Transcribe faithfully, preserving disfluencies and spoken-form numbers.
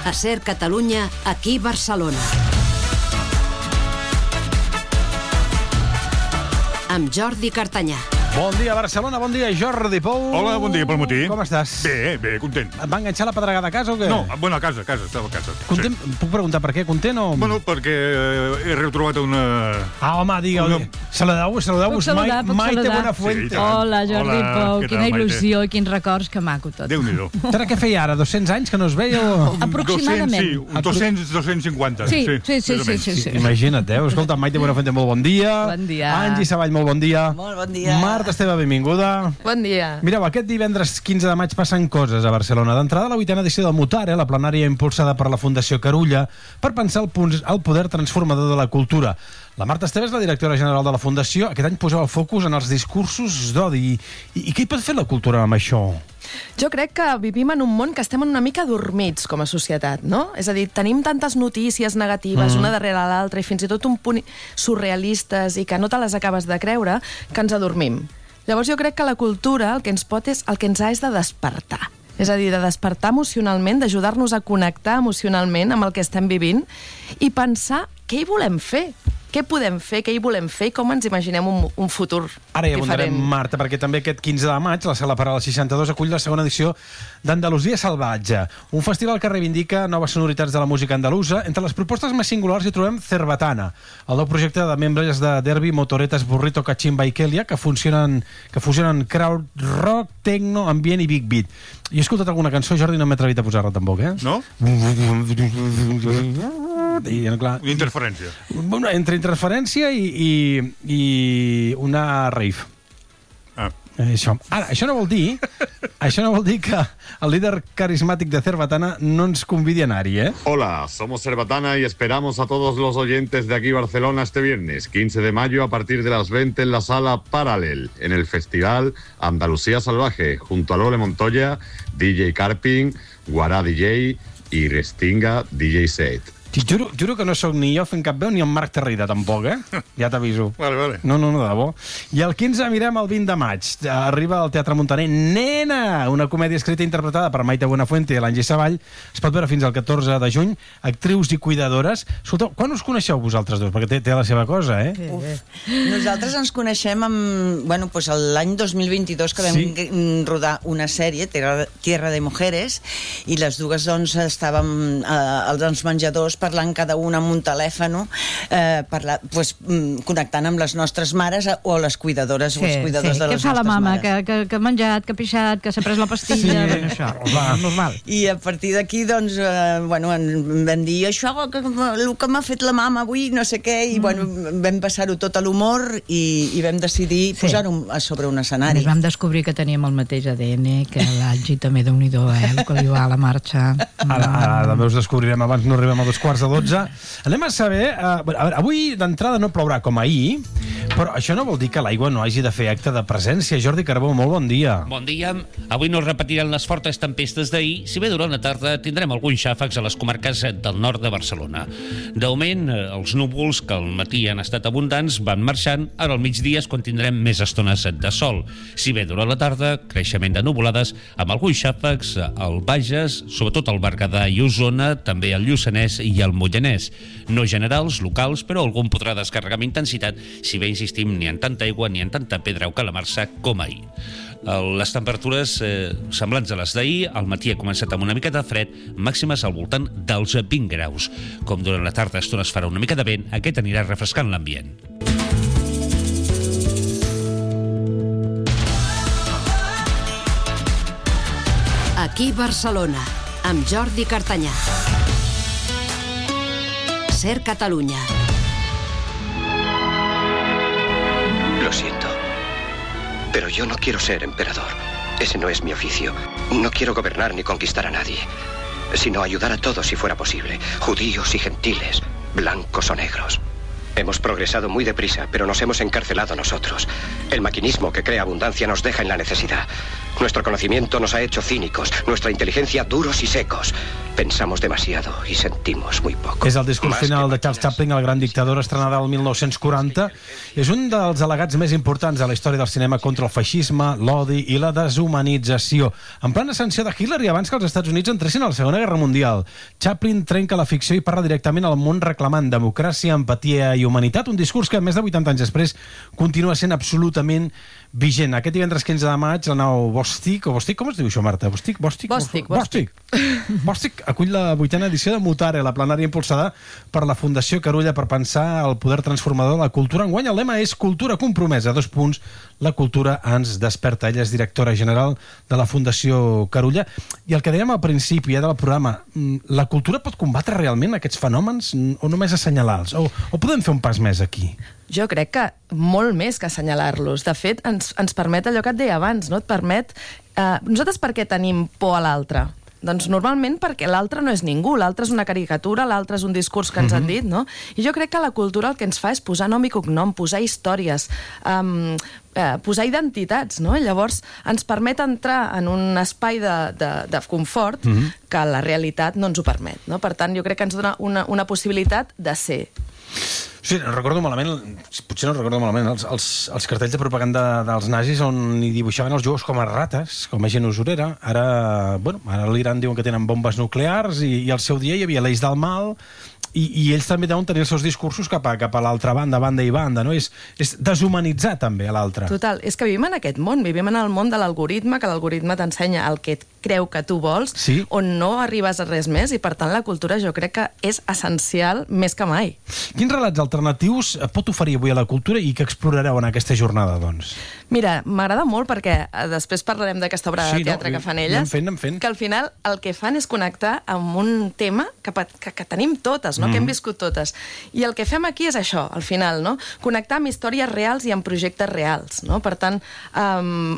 A Ser Catalunya, aquí Barcelona. Amb Jordi Cartanyà. Bon dia, Barcelona, bon dia, Jordi Pou. Hola, bon dia pel matí. Com estàs? Bé, bé, content. Et va enganxar la pedregada a casa o què? No, bueno, a casa, a casa, estava a casa. Content? Sí. Puc preguntar per què? Content o...? Bueno, perquè he retrobat una... Ah, home, digue-ho. Una... Saludeu-vos, saludeu-vos. Puc saludar, puc Maite saludar. Buenafuente. Sí, Hola, Jordi Hola, Pou, què quina tal, il·lusió i quins records, que maco tot. Déu-n'hi-do. Ara què feia ara? dos-cents anys que no es veia? O... Aproximadament. doscents, sí, doscents, dos-cents cinquanta. Sí, sí, sí, més o sí, menys. sí, sí. Imagina't, eh? Escolta, Maite Buenafuente, molt bon dia. Bon dia. Angie Savall, molt bon dia. Molt bon dia. Marta Esteve, benvinguda. Bon dia. Mireu, aquest divendres quinze de maig passen coses a Barcelona. D'entrada, la vuitena edició del Mutar, eh, la plenària impulsada per la Fundació Carulla per pensar el, punt, el poder transformador de la cultura. La Marta Esteve és la directora general de la Fundació. Aquest any poseu el focus en els discursos d'odi. I, I què hi pot fer la cultura amb això? Jo crec que vivim en un món que estem una mica dormits com a societat, no? És a dir, tenim tantes notícies negatives, mm. una darrere l'altra, i fins i tot un punt surrealistes i que no te les acabes de creure, que ens adormim. Llavors jo crec que la cultura el que ens pot és, el que ens ha és de despertar. És a dir, de despertar emocionalment, d'ajudar-nos a connectar emocionalment amb el que estem vivint i pensar què hi volem fer. Què podem fer, què hi volem fer i com ens imaginem un, un futur Ara hi abundarem, diferent. Marta, perquè també aquest quinze de maig la Sala Paral seixanta-dos acull la segona edició d'Andalusia Salvatge, un festival que reivindica noves sonoritats de la música andalusa. Entre les propostes més singulars hi trobem Cerbatana, el nou projecte de membres de Derby, Motoretas, Burrito, Cachimba i Kelia, que funcionen, que fusionen crowd rock, techno, ambient i big beat. Jo he escoltat alguna cançó, Jordi, no m'he atrevit a posar-la tampoc, eh? No? I, clar, Una interferència. Una, entre interferència i, i, i una rave. Ah. Això. Ara, això no vol dir això no vol dir que el líder carismàtic de Cerbatana no ens convidi a anar-hi, eh? Hola, somos Cerbatana y esperamos a todos los oyentes de aquí Barcelona este viernes, quince de mayo, a partir de las veinte en la Sala Paralel, en el Festival Andalucía Salvaje, junto a Lole Montoya, D J Carping, Guará D J y Restinga D J Set. Juro, juro que no sóc ni jo fent cap veu ni en Marc Terrida, tampoc, eh? Ja t'aviso. Vale, vale. No, no, no, de debò. I el quinze mirem el vint de maig. Arriba al Teatre Montaner Nena, una comèdia escrita i interpretada per Maite Buenafuente i l'Angie Savall. Es pot veure fins al catorze de juny. Actrius i cuidadores. Escolteu, quan us coneixeu vosaltres dos? Perquè té, té la seva cosa, eh? Uf. Nosaltres ens coneixem amb, bueno, pues l'any dos mil vint-i-dos, que vam Sí. rodar una sèrie, Tierra, Tierra de Mujeres, i les dues doncs estàvem eh, als menjadors parlant cada una amb un telèfon, eh, parlar, pues, connectant amb les nostres mares o les cuidadores o els cuidadors sí. de les nostres mares. Què fa la mama? mares. Que, que, que ha menjat, que ha pixat, que s'ha pres la pastilla... Sí. Bueno, això, va, normal. I a partir d'aquí, doncs, eh, bueno, en vam dir això, que, el que m'ha fet la mama avui, no sé què, i mm. bueno, vam passar-ho tot a l'humor i, i vam decidir Sí. posar-ho a sobre un escenari. Ens vam descobrir que teníem el mateix A D N, que l'Angie també, Déu-n'hi-do, eh, el que li va a la marxa. Ara, ara també us descobrirem, abans no arribem a dos quarts de dotze. Anem a saber... Eh, a veure, avui d'entrada no plourà com ahir, però això no vol dir que l'aigua no hagi de fer acte de presència. Jordi Carbó, molt bon dia. Bon dia. Avui no es repetiran les fortes tempestes d'ahir, si bé durant la tarda tindrem alguns xàfecs a les comarques del nord de Barcelona. De moment, els núvols, que al matí han estat abundants, van marxant. Ara al migdia és quan tindrem més estones de sol. Si bé durant la tarda, creixement de nuvolades, amb alguns xàfecs al Bages, sobretot al Berguedà i Osona, també al Lluçanès i al Moianès. No generals, locals, però algun podrà descarregar amb intensitat, si bé insistim, ni en tanta aigua ni en tanta pedra o calamarsa com ahir. Les temperatures eh, semblants a les d'ahir, al matí ha començat amb una mica de fred, màximes al voltant dels vint graus. Com durant la tarda a estones farà una mica de vent, aquest anirà refrescant l'ambient. Aquí Barcelona, amb Jordi Cartanyà. Ser Catalunya. Lo siento, pero yo no quiero ser emperador. Ese no es mi oficio. No quiero gobernar ni conquistar a nadie, sino ayudar a todos si fuera posible, judíos y gentiles, blancos o negros. Hemos progresado muy deprisa, pero nos hemos encarcelado nosotros. El maquinismo que crea abundancia nos deja en la necesidad. Nuestro conocimiento nos ha hecho cínicos, nuestra inteligencia duros y secos. Pensamos demasiado y sentimos muy poco. És el discurs final de Charles Chaplin, el gran dictador, estrenada el mil nou-cents quaranta. És un dels al·legats més importants de la història del cinema contra el feixisme, l'odi i la deshumanització. En plena ascensió de Hitler i abans que els Estats Units entressin a la Segona Guerra Mundial. Chaplin trenca la ficció i parla directament al món reclamant democràcia, empatia i humanitat, un discurs que més de vuitanta anys després continua sent absolutament vigent. Aquest divendres quinze de maig la nau Bostik, o Bostik, com es diu això, Marta? Bostik? Bostik? Bostik, Bostik. Bostik acull la vuitena edició de Mutare, la plenària impulsada per la Fundació Carulla per pensar el poder transformador de la cultura. Enguany el lema és Cultura compromesa, dos punts, la cultura ens desperta. Ella és directora general de la Fundació Carulla. I el que dèiem al principi eh, del programa, la cultura pot combatre realment aquests fenòmens o només assenyalar-los? O, o podem fer un pas més aquí? Jo crec que molt més que assenyalar-los. De fet, ens, ens permet allò que et deia abans, no? Et permet... Eh, nosaltres per què tenim por a l'altre? Doncs normalment perquè l'altre no és ningú, l'altre és una caricatura, l'altre és un discurs que ens han dit, no? I jo crec que la cultura el que ens fa és posar nom i cognom, posar històries, um, eh, posar identitats, no? I llavors ens permet entrar en un espai de, de, de confort mm-hmm. que la realitat no ens ho permet, no? Per tant, jo crec que ens dona una, una possibilitat de ser. Sí, no recordo malament, potser no recordo malament, els, els, els cartells de propaganda dels nazis on hi dibuixaven els jueus com a rates, com a gent usurera. Ara, bueno, ara a l'Iran diuen que tenen bombes nuclears i, i al seu dia hi havia l'eix del mal i, i ells també deuen tenir els seus discursos cap a, cap a l'altra banda, banda i banda, no? És, és deshumanitzar també a l'altre. Total, és que vivim en aquest món, vivim en el món de l'algoritme, que l'algoritme t'ensenya el que et creu que tu vols, sí. On no arribes a res més, i per tant la cultura jo crec que és essencial més que mai. Quins relats alternatius pot oferir avui a la cultura i que explorareu en aquesta jornada, doncs? Mira, m'agrada molt perquè després parlarem d'aquesta obra sí, de teatre no, que fan elles, anem fent, anem fent. Que al final el que fan és connectar amb un tema que, que, que tenim totes, no? Mm. Que hem viscut totes. I el que fem aquí és això, al final, no? Connectar amb històries reals i amb projectes reals, no? Per tant, um,